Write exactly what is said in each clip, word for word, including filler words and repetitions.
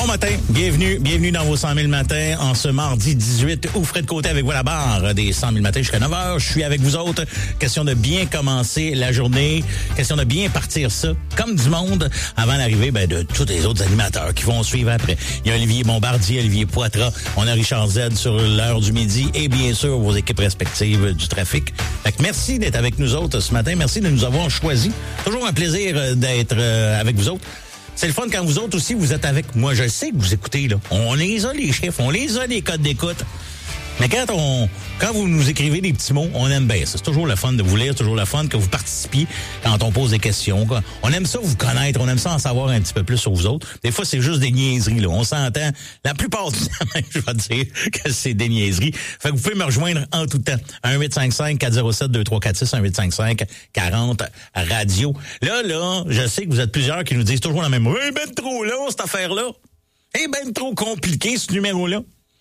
Bon matin, bienvenue, bienvenue dans vos cent mille matins en ce mardi dix-huit août. Fred Côté avec vous à la barre des cent mille matins jusqu'à neuf heures. Je suis avec vous autres. Question de bien commencer la journée. Question de bien partir ça comme du monde avant l'arrivée ben, de tous les autres animateurs qui vont suivre après. Il y a Olivier Bombardier, Olivier Poitras, on a Richard Z sur l'heure du midi et bien sûr vos équipes respectives du trafic. Fait que merci d'être avec nous autres ce matin. Merci de nous avoir choisis. Toujours un plaisir d'être avec vous autres. C'est le fun quand vous autres aussi, vous êtes avec moi. Je sais que vous écoutez, là. On les a, les chiffres. On les a, les codes d'écoute. Mais quand on, quand vous nous écrivez des petits mots, on aime bien ça. C'est toujours le fun de vous lire, c'est toujours le fun que vous participiez quand on pose des questions. On aime ça vous connaître, on aime ça en savoir un petit peu plus sur vous autres. Des fois, c'est juste des niaiseries, là. On s'entend. La plupart du temps, je vais dire que c'est des niaiseries. Fait que vous pouvez me rejoindre en tout temps. un huit cinq cinq quatre zéro sept deux trois quatre six, un huit cinq cinq quarante radio. Là, là, je sais que vous êtes plusieurs qui nous disent toujours la même mot. Eh ben trop long, cette affaire-là. Eh ben trop compliqué, ce numéro-là.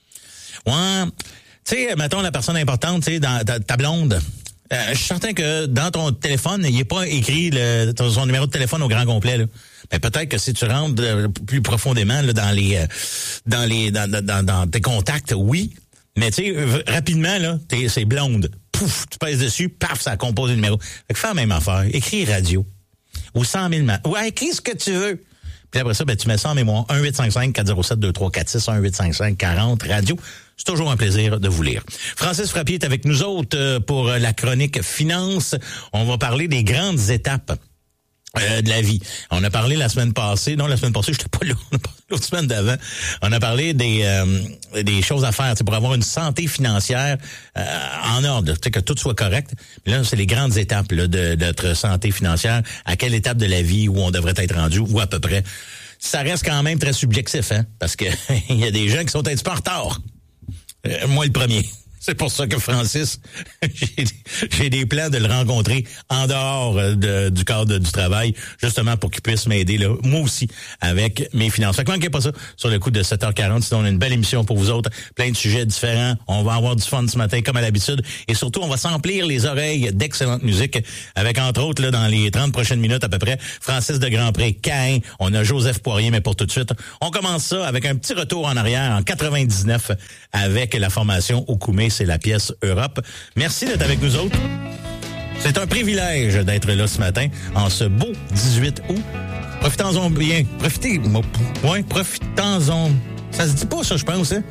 Ouais. Tu sais, mettons la personne importante, tu sais, dans ta, ta blonde. Euh, je suis certain que dans ton téléphone, il n'est pas écrit le, ton, son numéro de téléphone au grand complet, là. Mais peut-être que si tu rentres euh, plus profondément là, dans les euh, dans les dans, dans, dans tes contacts, oui. Mais tu sais, euh, rapidement, là, t'es, c'est blonde. Pouf, tu pèses dessus, paf, ça compose le numéro. Fait que fais la même affaire. Écris radio. Ou cent mille ma- Ouais, écris ce que tu veux. Puis après ça, ben, tu mets ça en mémoire. un huit cinq cinq quatre zéro sept deux trois quatre six, un huit cinq cinq quarante radio. C'est toujours un plaisir de vous lire. Francis Frappier est avec nous autres pour la chronique Finance. On va parler des grandes étapes euh, de la vie. On a parlé la semaine passée. Non, la semaine passée, j'étais pas là. On a parlé l'autre semaine d'avant. On a parlé des euh, des choses à faire pour avoir une santé financière euh, en ordre. Tu sais, que tout soit correct. Mais là, c'est les grandes étapes là, de, de notre santé financière. À quelle étape de la vie où on devrait être rendu, ou à peu près. Ça reste quand même très subjectif, hein, parce que il y a des gens qui sont un petit peu en retard. Euh, moi, le premier. C'est pour ça que Francis, j'ai, j'ai des plans de le rencontrer en dehors de, du cadre du travail, justement pour qu'il puisse m'aider, là, moi aussi, avec mes finances. Fait que manquez pas ça sur le coup de sept heures quarante. Sinon, on a une belle émission pour vous autres. Plein de sujets différents. On va avoir du fun ce matin, comme à l'habitude. Et surtout, on va s'emplir les oreilles d'excellente musique avec, entre autres, là, dans les trente prochaines minutes à peu près, Francis de Grandpré, Cain. On a Joseph Poirier, mais pour tout de suite, on commence ça avec un petit retour en arrière en quatre-vingt-dix-neuf avec la formation Okoumé. C'est la pièce Europe. Merci d'être avec nous autres. C'est un privilège d'être là ce matin, en ce beau dix-huit août. Profitons-en bien. Profitez. Ouais, profitons-en. Ça se dit pas, ça, je pense, hein?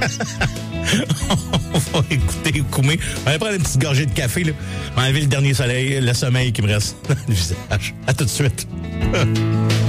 On va écouter Okoumé. On va prendre une petite gorgée de café, là. On va enlever le dernier soleil, le sommeil qui me reste dans le visage. À tout de suite.